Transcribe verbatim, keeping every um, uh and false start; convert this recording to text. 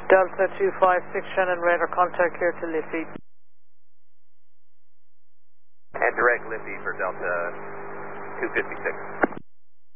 Delta two five six, Shannon radar contact here to Liffey. And direct Liffey for Delta two fifty-six.